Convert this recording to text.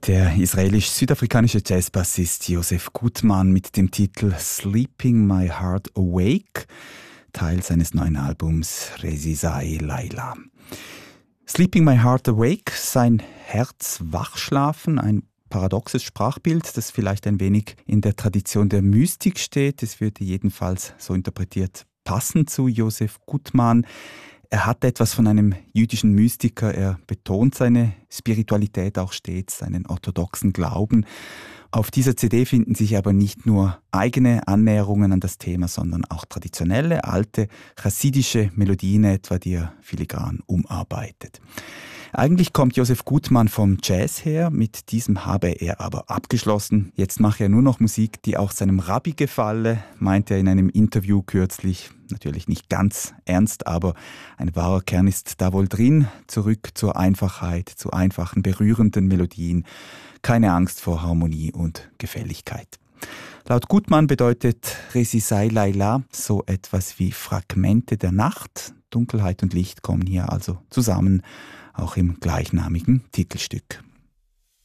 Der israelisch-südafrikanische Jazzbassist Joseph Gutmann mit dem Titel Sleeping My Heart Awake, Teil seines neuen Albums Resizai Laila. Sleeping My Heart Awake, sein Herz wachschlafen, ein paradoxes Sprachbild, das vielleicht ein wenig in der Tradition der Mystik steht. Es würde jedenfalls, so interpretiert, passen zu Joseph Gutmann. Er hat etwas von einem jüdischen Mystiker. Er betont seine Spiritualität auch stets, seinen orthodoxen Glauben. Auf dieser CD finden sich aber nicht nur eigene Annäherungen an das Thema, sondern auch traditionelle, alte, chassidische Melodien etwa, die er filigran umarbeitet. Eigentlich kommt Joseph Gutmann vom Jazz her, mit diesem habe er aber abgeschlossen. Jetzt mache er nur noch Musik, die auch seinem Rabbi gefalle, meinte er in einem Interview kürzlich. Natürlich nicht ganz ernst, aber ein wahrer Kern ist da wohl drin. Zurück zur Einfachheit, zu einfachen, berührenden Melodien. Keine Angst vor Harmonie und Gefälligkeit. Laut Gutmann bedeutet Resizai Laila so etwas wie Fragmente der Nacht. Dunkelheit und Licht kommen hier also zusammen, auch im gleichnamigen Titelstück.